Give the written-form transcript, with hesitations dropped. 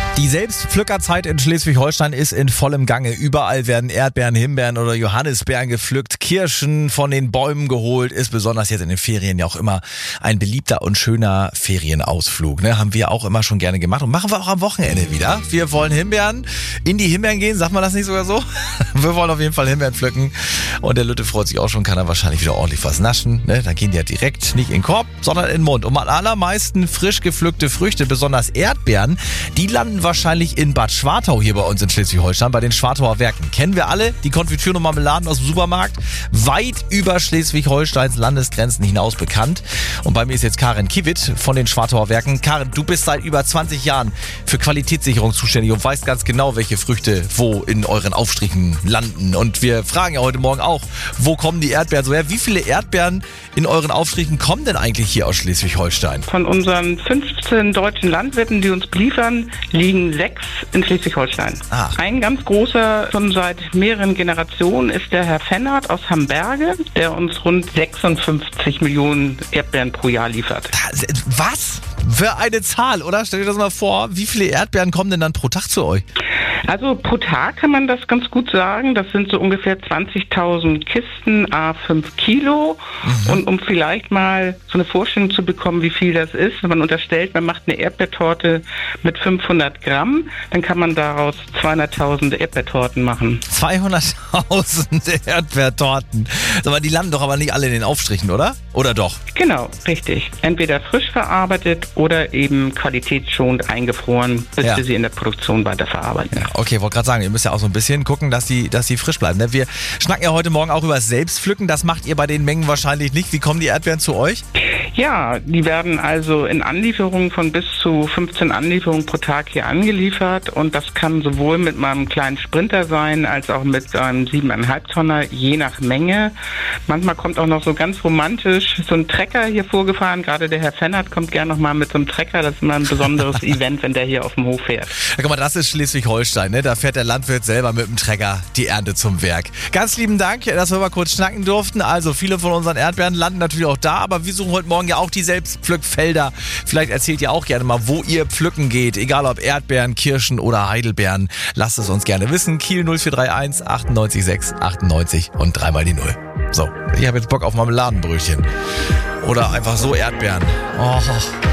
Die Selbstpflückerzeit in Schleswig-Holstein ist in vollem Gange. Überall werden Erdbeeren, Himbeeren oder Johannisbeeren gepflückt, Kirschen von den Bäumen geholt. Ist besonders jetzt in den Ferien ja auch immer ein beliebter und schöner Ferienausflug. Ne? Haben wir auch immer schon gerne gemacht und machen wir auch am Wochenende wieder. Wir wollen Himbeeren, in die Himbeeren gehen, sagt man das nicht sogar so? Wir wollen auf jeden Fall Himbeeren pflücken und der Lütte freut sich auch schon, kann er wahrscheinlich wieder ordentlich was naschen. Ne? Dann gehen die ja direkt nicht in den Korb, sondern in den Mund. Und am allermeisten frisch gepflückte Früchte, besonders Erdbeeren, die landen wahrscheinlich in Bad Schwartau hier bei uns in Schleswig-Holstein, bei den Schwartauer Werken. Kennen wir alle, die Konfitüren und Marmeladen aus dem Supermarkt, weit über Schleswig-Holsteins Landesgrenzen hinaus bekannt. Und bei mir ist jetzt Karin Kiewit von den Schwartauer Werken. Karin, du bist seit über 20 Jahren für Qualitätssicherung zuständig und weißt ganz genau, welche Früchte wo in euren Aufstrichen landen. Und wir fragen ja heute Morgen auch, wo kommen die Erdbeeren so her? Wie viele Erdbeeren in euren Aufstrichen kommen denn eigentlich hier aus Schleswig-Holstein? Von unseren 15 deutschen Landwirten, die uns beliefern, liegen 6 in Schleswig-Holstein. Ein ganz großer, schon seit mehreren Generationen, ist der Herr Fennert aus Hamberge, der uns rund 56 Millionen Erdbeeren pro Jahr liefert. Was? Für eine Zahl, oder? Stell dir das mal vor, wie viele Erdbeeren kommen denn dann pro Tag zu euch? Also pro Tag kann man das ganz gut sagen. Das sind so ungefähr 20.000 Kisten, à 5 Kilo. Und um vielleicht mal so eine Vorstellung zu bekommen, wie viel das ist, wenn man unterstellt, man macht eine Erdbeertorte mit 500 Gramm, dann kann man daraus 200.000 Erdbeertorten machen. 200.000 Erdbeertorten. Aber die landen doch aber nicht alle in den Aufstrichen, oder? Oder doch? Genau, richtig. Entweder frisch verarbeitet oder eben qualitätsschonend eingefroren, bis wir sie in der Produktion weiterverarbeiten. Ja, okay, wollte gerade sagen, ihr müsst ja auch so ein bisschen gucken, dass die frisch bleiben. Ne? Wir schnacken ja heute Morgen auch über das Selbstpflücken. Das macht ihr bei den Mengen wahrscheinlich nicht. Wie kommen die Erdbeeren zu euch? Ja, die werden also in Anlieferungen von bis zu 15 Anlieferungen pro Tag hier angeliefert. Und das kann sowohl mit meinem kleinen Sprinter sein, als auch mit einem 7,5 Tonner, je nach Menge. Manchmal kommt auch noch so ganz romantisch so ein Trecker hier vorgefahren. Gerade der Herr Fennert kommt gerne nochmal mit so einem Trecker. Das ist immer ein besonderes Event, wenn der hier auf dem Hof fährt. Ja, guck mal, das ist Schleswig-Holstein. Ne? Da fährt der Landwirt selber mit dem Trecker die Ernte zum Werk. Ganz lieben Dank, dass wir mal kurz schnacken durften. Also viele von unseren Erdbeeren landen natürlich auch da, aber wir suchen heute Morgen ja auch die Selbstpflückfelder. Vielleicht erzählt ihr auch gerne mal, wo ihr pflücken geht. Egal ob Erdbeeren, Kirschen oder Heidelbeeren. Lasst es uns gerne wissen. Kiel 0431 98 6 98 und 3 die 0. So, ich habe jetzt Bock auf Marmeladenbrötchen. Oder einfach so Erdbeeren. Oh.